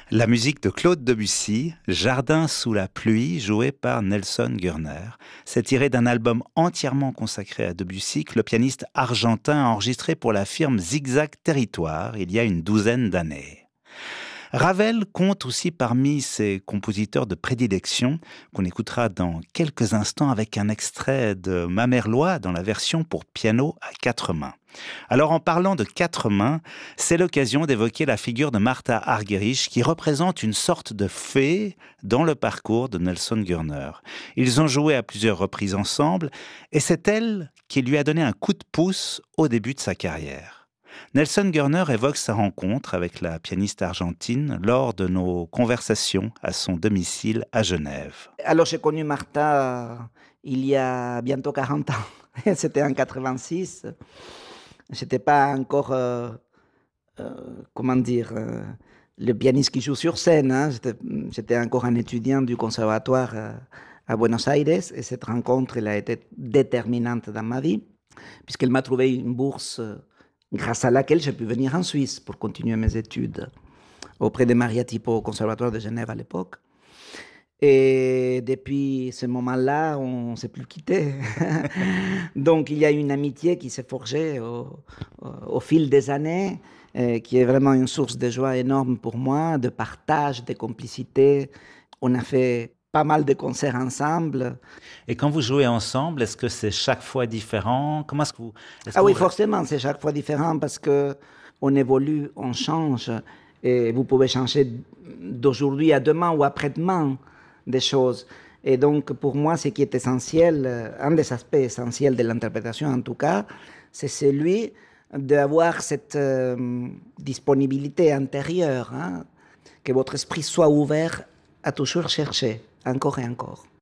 La musique de Claude Debussy, Jardin sous la pluie, jouée par Nelson Gurner. C'est tiré d'un album entièrement consacré à Debussy que le pianiste argentin a enregistré pour la firme Zigzag Territoire il y a une douzaine d'années. Ravel compte aussi parmi ses compositeurs de prédilection, qu'on écoutera dans quelques instants avec un extrait de Mamerlois dans la version pour piano à quatre mains. Alors en parlant de quatre mains, c'est l'occasion d'évoquer la figure de Martha Argerich qui représente une sorte de fée dans le parcours de Nelson Gurner. Ils ont joué à plusieurs reprises ensemble et c'est elle qui lui a donné un coup de pouce au début de sa carrière. Nelson Gurner évoque sa rencontre avec la pianiste argentine lors de nos conversations à son domicile à Genève. Alors j'ai connu Martha il y a bientôt 40 ans. C'était en 86. Je n'étais pas encore, le pianiste qui joue sur scène. Hein. J'étais encore un étudiant du conservatoire à Buenos Aires et cette rencontre elle a été déterminante dans ma vie puisqu'elle m'a trouvé une bourse grâce à laquelle j'ai pu venir en Suisse pour continuer mes études auprès de Maria Tipo au Conservatoire de Genève à l'époque. Et depuis ce moment-là, on ne s'est plus quitté. Donc, il y a une amitié qui s'est forgée au fil des années, qui est vraiment une source de joie énorme pour moi, de partage, de complicité. On a fait pas mal de concerts ensemble. Et quand vous jouez ensemble, est-ce que c'est chaque fois différent? Comment est-ce que vous... Oui, forcément, c'est chaque fois différent parce qu'on évolue, on change. Et vous pouvez changer d'aujourd'hui à demain ou après-demain des choses. Et donc, pour moi, ce qui est essentiel, un des aspects essentiels de l'interprétation, en tout cas, c'est celui d'avoir cette disponibilité intérieure, hein, que votre esprit soit ouvert à toujours chercher, encore et encore.